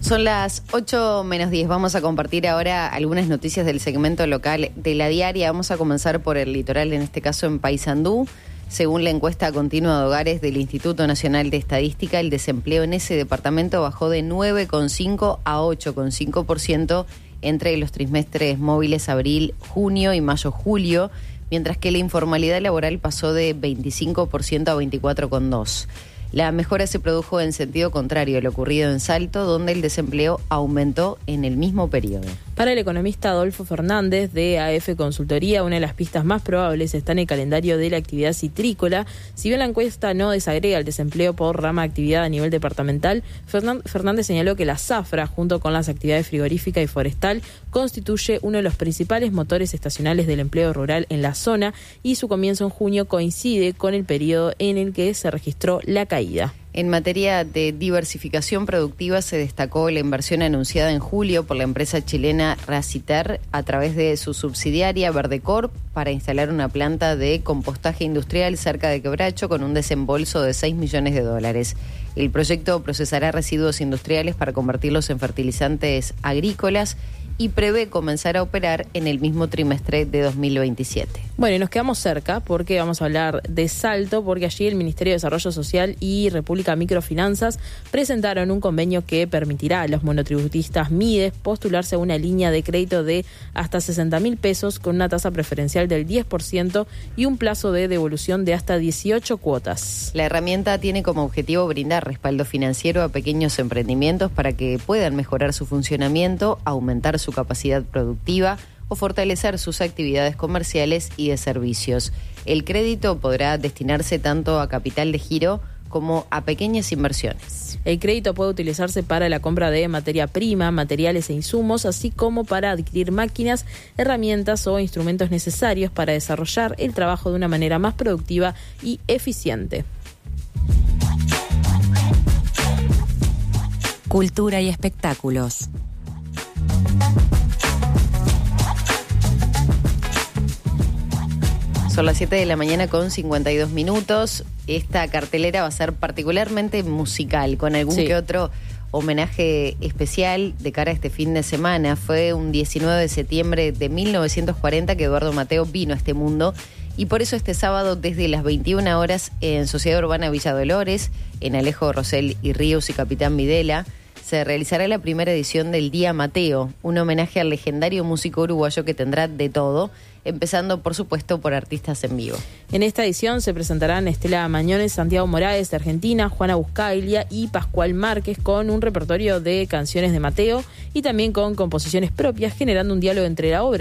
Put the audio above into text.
Son las 8:10. Vamos a compartir ahora algunas noticias del segmento local de La Diaria. Vamos a comenzar por el litoral, en este caso en Paysandú. Según la encuesta continua de hogares del Instituto Nacional de Estadística, el desempleo en ese departamento bajó de 9,5 a 8,5% entre los trimestres móviles abril, junio y mayo-julio, mientras que la informalidad laboral pasó de 25% a 24,2%. La mejora se produjo en sentido contrario a lo ocurrido en Salto, donde el desempleo aumentó en el mismo periodo. Para el economista Adolfo Fernández de AF Consultoría, una de las pistas más probables está en el calendario de la actividad citrícola. Si bien la encuesta no desagrega el desempleo por rama de actividad a nivel departamental, Fernández señaló que la zafra, junto con las actividades frigorífica y forestal, constituye uno de los principales motores estacionales del empleo rural en la zona y su comienzo en junio coincide con el periodo en el que se registró la caída. En materia de diversificación productiva se destacó la inversión anunciada en julio por la empresa chilena Raciter a través de su subsidiaria Verdecorp para instalar una planta de compostaje industrial cerca de Quebracho con un desembolso de $6 millones. El proyecto procesará residuos industriales para convertirlos en fertilizantes agrícolas y prevé comenzar a operar en el mismo trimestre de 2027. Bueno, y nos quedamos cerca porque vamos a hablar de Salto, porque allí el Ministerio de Desarrollo Social y República Microfinanzas presentaron un convenio que permitirá a los monotributistas MIDES postularse a una línea de crédito de hasta 60.000 pesos con una tasa preferencial del 10% y un plazo de devolución de hasta 18 cuotas. La herramienta tiene como objetivo brindar respaldo financiero a pequeños emprendimientos para que puedan mejorar su funcionamiento, aumentar su capacidad productiva o fortalecer sus actividades comerciales y de servicios. El crédito podrá destinarse tanto a capital de giro como a pequeñas inversiones. El crédito puede utilizarse para la compra de materia prima, materiales e insumos, así como para adquirir máquinas, herramientas o instrumentos necesarios para desarrollar el trabajo de una manera más productiva y eficiente. Cultura y espectáculos. Son las 7 de la mañana con 52 minutos. Esta cartelera va a ser particularmente musical, con algún que otro homenaje especial de cara a este fin de semana. Fue un 19 de septiembre de 1940 que Eduardo Mateo vino a este mundo y por eso este sábado desde las 21 horas en Sociedad Urbana Villa Dolores, en Alejo Rosell y Ríos y Capitán Videla, se realizará la primera edición del Día Mateo, un homenaje al legendario músico uruguayo que tendrá de todo, empezando, por supuesto, por artistas en vivo. En esta edición se presentarán Estela Mañones, Santiago Morales de Argentina, Juana Buscaglia y Pascual Márquez con un repertorio de canciones de Mateo y también con composiciones propias, generando un diálogo entre la obra